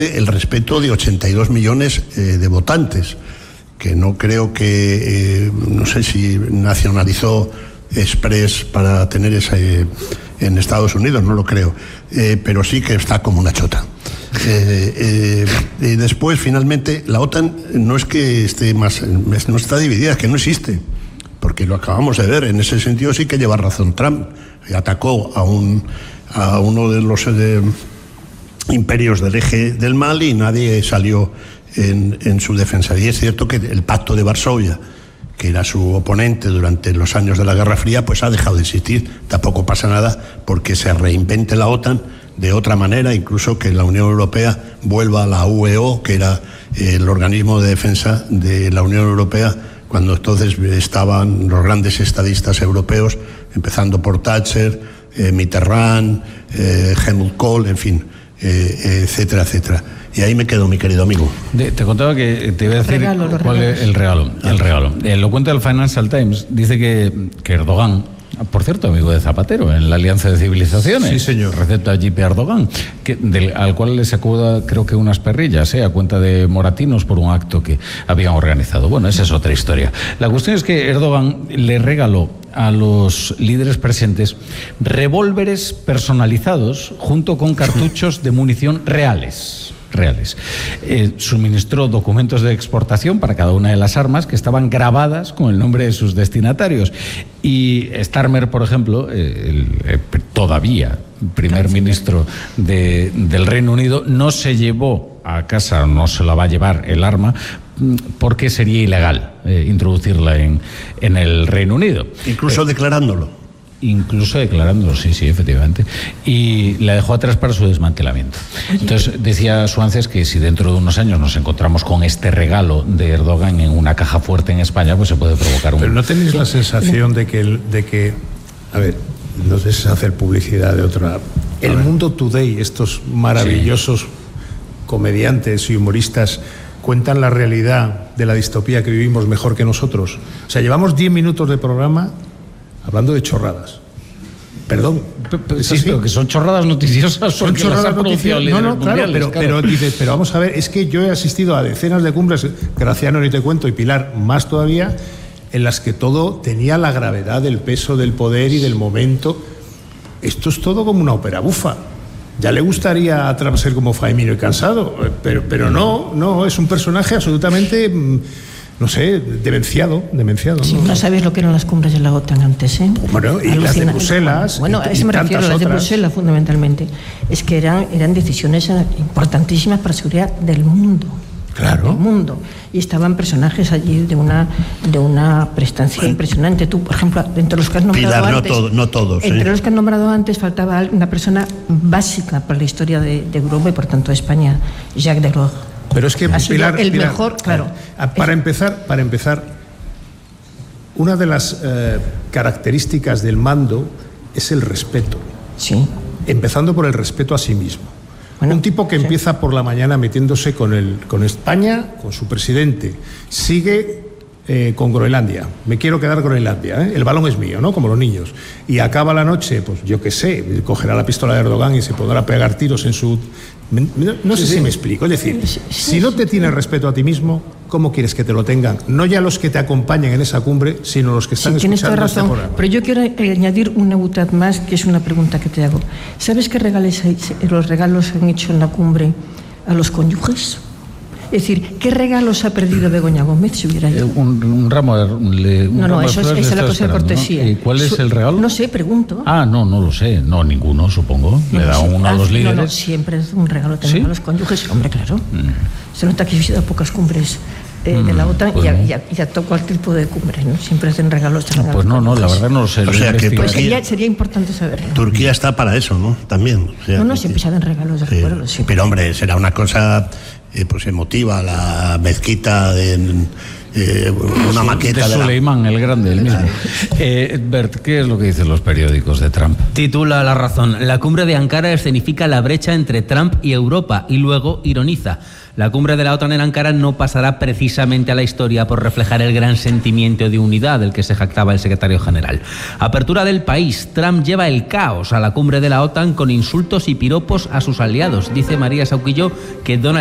el respeto de 82 millones de votantes, que no creo que, no sé si nacionalizó Express para tener ese en Estados Unidos, no lo creo, pero sí que está como una chota. Y después, finalmente, la OTAN no es que esté más, no está dividida, es que no existe, porque lo acabamos de ver. En ese sentido sí que lleva razón Trump. Atacó a uno de los imperios del eje del mal y nadie salió en su defensa. Y es cierto que el Pacto de Varsovia, que era su oponente durante los años de la Guerra Fría, pues ha dejado de existir. Tampoco pasa nada porque se reinvente la OTAN de otra manera, incluso que la Unión Europea vuelva a la UEO, que era el organismo de defensa de la Unión Europea, cuando entonces estaban los grandes estadistas europeos, empezando por Thatcher, Mitterrand, Helmut Kohl, en fin, etcétera, etcétera. Y ahí me quedo, mi querido amigo. Te contaba que te iba a decir cuál es el regalo. Lo cuenta el Financial Times. Dice que Erdogan, por cierto, amigo de Zapatero, en la Alianza de Civilizaciones. Sí, señor. Receta Tayyip Erdogan, al cual le sacó, creo que unas perrillas, a cuenta de moratinos por un acto que habían organizado. Bueno, esa es otra historia. La cuestión es que Erdogan le regaló a los líderes presentes revólveres personalizados junto con cartuchos de munición reales. Suministró documentos de exportación para cada una de las armas que estaban grabadas con el nombre de sus destinatarios. Y Starmer, por ejemplo, todavía primer ministro del Reino Unido, no se llevó a casa, no se la va a llevar el arma, porque sería ilegal introducirla en el Reino Unido. Incluso declarándolo. Incluso declarándolo, sí, efectivamente. Y la dejó atrás para su desmantelamiento. Entonces, decía Suances que si dentro de unos años nos encontramos con este regalo de Erdogan en una caja fuerte en España, pues se puede provocar un... Pero ¿no tenéis la sensación de que a ver, no sé si es hacer publicidad de otra... El Mundo Today, estos maravillosos comediantes y humoristas, cuentan la realidad de la distopía que vivimos mejor que nosotros? O sea, llevamos 10 minutos de programa hablando de chorradas. Perdón. Sí, pero que son chorradas noticiosas. Son chorradas noticiosas. No, claro, pero dice, pero vamos a ver, es que yo he asistido a decenas de cumbres, Graciano ni te cuento, y Pilar más todavía, en las que todo tenía la gravedad del peso del poder y del momento. Esto es todo como una ópera bufa. Ya le gustaría a Trump ser como Faemino y Cansado, pero no, es un personaje absolutamente... no sé, demenciado. Sí, no sabes lo que eran las cumbres de la OTAN antes, ¿eh? Bueno, y las de Bruselas. Bueno, a eso me refiero, las de Bruselas fundamentalmente. Es que eran decisiones importantísimas para la seguridad del mundo. Claro. Del mundo. Y estaban personajes allí de una prestancia impresionante. Tú, por ejemplo, entre los que has nombrado Pilar, antes... no todos. Entre los que has nombrado antes faltaba una persona básica para la historia de Europa y, por tanto, de España, Jacques Delors. Pero es que Pilar, mejor, claro. Para empezar, una de las características del mando es el respeto. Sí. Empezando por el respeto a sí mismo. Bueno, un tipo que empieza por la mañana metiéndose con España, con su presidente, sigue con Groenlandia. Me quiero quedar con Groenlandia, el balón es mío, ¿no? Como los niños. Y acaba la noche, pues yo qué sé, cogerá la pistola de Erdogan y se podrá pegar tiros en su... No sé si me explico. Es decir, si no te tienes respeto a ti mismo, ¿cómo quieres que te lo tengan? No ya los que te acompañan en esa cumbre, sino los que están escuchando tienes toda razón, este programa. pero yo quiero añadir una butad más, que es una pregunta que te hago. ¿Sabes qué los regalos han hecho en la cumbre a los cónyuges? Es decir, ¿qué regalos ha perdido Begoña Gómez si hubiera ido? Un ramo de No, eso es la cosa de cortesía. ¿No? ¿Y cuál es el regalo? No sé, pregunto. No lo sé. No, ninguno, supongo. Le da uno a los líderes. No, siempre es un regalo también a los cónyuges. Hombre, claro. Se nota que he visitado pocas cumbres de la OTAN y a todo cualquier tipo de cumbre, ¿no? Siempre hacen regalos. Pues no, la verdad no lo sé. O sea, que pues sería importante saberlo. Turquía está para eso, ¿no? También. O sea, siempre se hacen regalos de recuerdo. Pero, hombre, será una cosa... pues emotiva, la mezquita una maqueta de Suleimán el Grande, el mismo. Bert, ¿qué es lo que dicen los periódicos de Trump? Titula La Razón: la cumbre de Ankara escenifica la brecha entre Trump y Europa, y luego ironiza: la cumbre de la OTAN en Ankara no pasará precisamente a la historia por reflejar el gran sentimiento de unidad del que se jactaba el secretario general. Apertura del País: Trump lleva el caos a la cumbre de la OTAN con insultos y piropos a sus aliados. Dice María Sauquillo que Donald